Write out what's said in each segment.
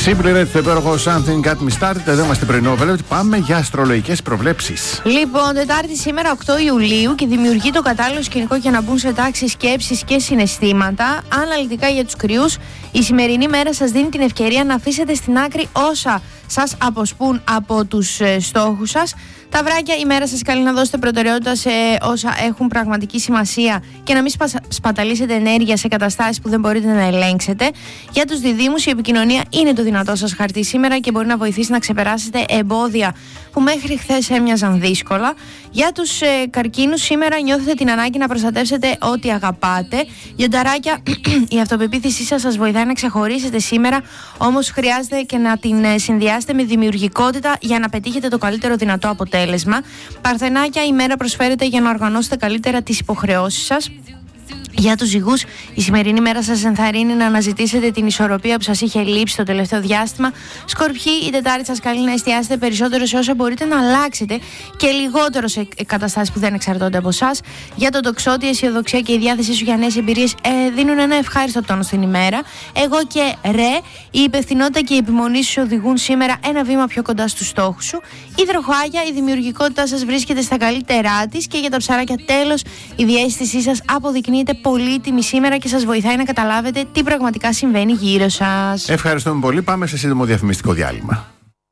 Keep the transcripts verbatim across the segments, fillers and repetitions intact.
Σύμπληρε το υπέροχο Something Got Me Started. Εδώ είμαστε πριν Velvet. Πάμε για αστρολογικές προβλέψεις. Λοιπόν, Τετάρτη σήμερα οκτώ Ιουλίου και δημιουργεί το κατάλληλο σκηνικό για να μπουν σε τάξη σκέψεις και συναισθήματα. Αναλυτικά για τους κρυούς, η σημερινή μέρα σας δίνει την ευκαιρία να αφήσετε στην άκρη όσα σας αποσπούν από τους ε, στόχους σας. Τα βράκια, η μέρα σας καλεί να δώσετε προτεραιότητα σε όσα έχουν πραγματική σημασία και να μην σπα... σπαταλήσετε ενέργεια σε καταστάσεις που δεν μπορείτε να ελέγξετε. Για τους διδύμους, η επικοινωνία είναι το δυνατό σας χαρτί σήμερα και μπορεί να βοηθήσει να ξεπεράσετε εμπόδια που μέχρι χθες έμοιαζαν δύσκολα. Για τους ε, καρκίνους, σήμερα νιώθετε την ανάγκη να προστατεύσετε ό,τι αγαπάτε. Λιονταράκια, η αυτοπεποίθησή σας σας βοηθάει να ξεχωρίσετε σήμερα, όμως χρειάζεται και να την ε, συνδυάσετε με δημιουργικότητα για να πετύχετε το καλύτερο δυνατό αποτέλεσμα. Παρθενάκια, η μέρα προσφέρεται για να οργανώσετε καλύτερα τις υποχρεώσεις σας. Για τους ζυγούς, η σημερινή μέρα σας ενθαρρύνει να αναζητήσετε την ισορροπία που σας είχε λείψει το τελευταίο διάστημα. Σκορπιοί, η Τετάρτη σας καλεί να εστιάσετε περισσότερο σε όσα μπορείτε να αλλάξετε και λιγότερο σε καταστάσεις που δεν εξαρτώνται από εσάς. Για τον Τοξότη, η αισιοδοξία και η διάθεσή σου για νέες εμπειρίες ε, δίνουν ένα ευχάριστο τόνο στην ημέρα. Εγώ και Ρε, η υπευθυνότητα και η επιμονή σου οδηγούν σήμερα ένα βήμα πιο κοντά στους στόχους σου. Υδροχοάγια, η δημιουργικότητά σας βρίσκεται στα καλύτερά της. Και για τα ψαράκια, τέλος, η διαίσθησή σας αποδεικνύεται πολύτιμη σήμερα και σας βοηθάει να καταλάβετε τι πραγματικά συμβαίνει γύρω σας. Ευχαριστούμε πολύ. Πάμε σε σύντομο διαφημιστικό διάλειμμα.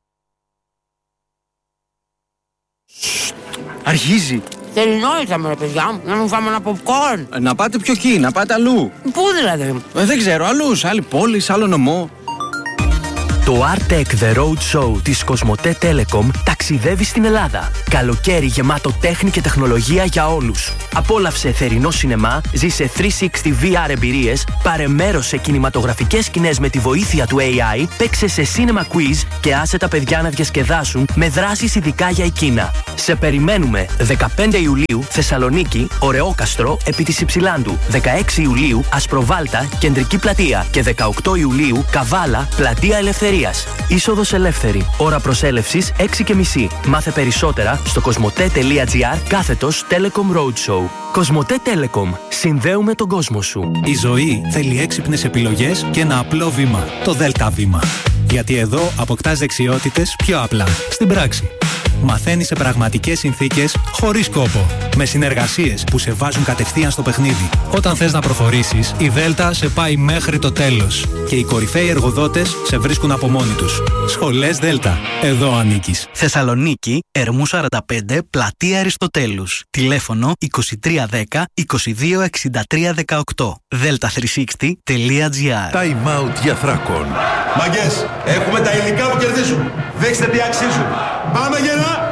Αρχίζει. Θερινό ήρθαμε ρε παιδιά μου, να μην φάμε ένα popcorn. Να πάτε πιο εκεί, να πάτε αλλού. Πού δηλαδή? Ε, δεν ξέρω, αλλού, σε άλλη πόλη, σε άλλο νομό. Το Artec The Road Show της Κοσμοτέ Telecom ταξιδεύει στην Ελλάδα. Καλοκαίρι γεμάτο τέχνη και τεχνολογία για όλους. Απόλαυσε θερινό σινεμά, ζήσε τριακόσια εξήντα βι αρ εμπειρίες, πάρε μέρος σε κινηματογραφικές σκηνές με τη βοήθεια του έι άι, παίξε σε cinema quiz και άσε τα παιδιά να διασκεδάσουν με δράσεις ειδικά για εκείνα. Σε περιμένουμε δεκαπέντε Ιουλίου Θεσσαλονίκη, Ωρεόκαστρο, επί της Υψηλάντου. δεκαέξι Ιουλίου Ασπροβάλτα, Κεντρική Πλατεία και δεκαοκτώ Ιουλίου Καβάλα, Πλατεία Ελευθερίας. Είσοδος ελεύθερη. Ώρα προσέλευσης έξι και μισή. Μάθε περισσότερα στο κοσμοτέ.gr κάθετος Telecom Roadshow. Κοσμοτέ Telecom. Συνδέουμε τον κόσμο σου. Η ζωή θέλει έξυπνες επιλογές και ένα απλό βήμα. Το ΔΕΛΤΑ βήμα. Γιατί εδώ αποκτάς δεξιότητες πιο απλά. Στην πράξη. Μαθαίνεις σε πραγματικές συνθήκες, χωρίς κόπο. Με συνεργασίες που σε βάζουν κατευθείαν στο παιχνίδι. Όταν θες να προχωρήσεις, η Δέλτα σε πάει μέχρι το τέλος. Και οι κορυφαίοι εργοδότες σε βρίσκουν από μόνοι τους. Σχολές Δέλτα. Εδώ ανήκεις. Θεσσαλονίκη, Ερμού σαράντα πέντε, Πλατεία Αριστοτέλους. Τηλέφωνο είκοσι τρία δέκα είκοσι δύο εξήντα τρία δεκαοκτώ. δέλτα τριακόσια εξήντα τελεία τζι άρ. Time out για Θράκον. Μαγκές, έχουμε τα υλικά που κερδίζουν. Δείξτε τι αξίζουν. Πάμε γερά!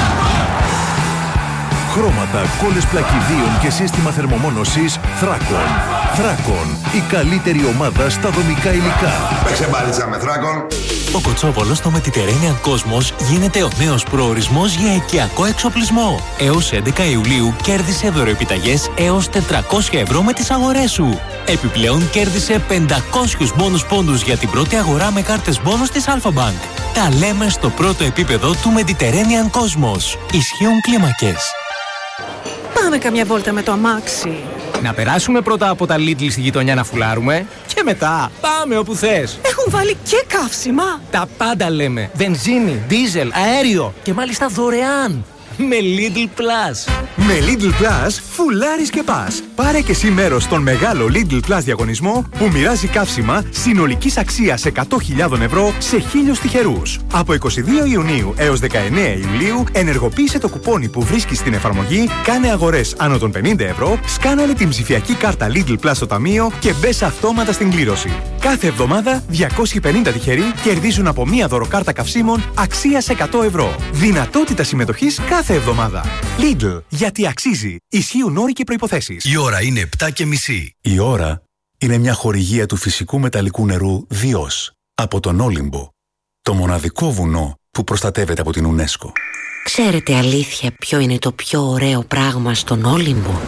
Χρώματα, κόλλες πλακιδίων και σύστημα θερμομόνωσης Θράκον. Θράκον, η καλύτερη ομάδα στα δομικά υλικά. Παίξε μπάλιτσα με Θράκον. Ο Κοτσόβολος στο Mediterranean Cosmos γίνεται ο νέος προορισμός για οικιακό εξοπλισμό. Έως έντεκα Ιουλίου κέρδισε δωροεπιταγές έως τετρακόσια ευρώ με τις αγορές σου. Επιπλέον κέρδισε πεντακόσιους μπόνους πόντους για την πρώτη αγορά με κάρτες μπόνους της Alpha Bank. Τα λέμε στο πρώτο επίπεδο του Mediterranean Cosmos. Ισχύουν κλίμακες. Πάμε καμιά βόλτα με το αμάξι. Να περάσουμε πρώτα από τα Lidl στη γειτονιά να φουλάρουμε και μετά πάμε όπου θες. Έχουν βάλει και καύσιμα. Τα πάντα λέμε. Βενζίνη, δίζελ, αέριο και μάλιστα δωρεάν. Με Lidl Plus. Με Lidl Plus φουλάρεις και πας. Πάρε και εσύ μέρος στον μεγάλο Lidl Plus διαγωνισμό που μοιράζει καύσιμα συνολικής αξίας εκατό χιλιάδες ευρώ σε χίλιους τυχερούς. Από είκοσι δύο Ιουνίου έως δεκαεννέα Ιουλίου ενεργοποίησε το κουπόνι που βρίσκεις στην εφαρμογή, κάνε αγορές άνω των πενήντα ευρώ, σκάναρε την ψηφιακή κάρτα Lidl Plus στο ταμείο και μπες αυτόματα στην κλήρωση. Κάθε εβδομάδα διακόσιοι πενήντα τυχεροί κερδίζουν από μία δωροκάρτα καυσίμων αξίας εκατό ευρώ. Δυνατότητα συμμετοχής κάθε εβδομάδα. Lidl, γιατί αξίζει. Ισχύουν όροι και προϋποθέσεις. Η ώρα είναι επτά και μισή. Η ώρα είναι μια χορηγία του φυσικού μεταλλικού νερού Διός από τον Όλυμπο. Το μοναδικό βουνό που προστατεύεται από την UNESCO. Ξέρετε αλήθεια ποιο είναι το πιο ωραίο πράγμα στον Όλυμπο?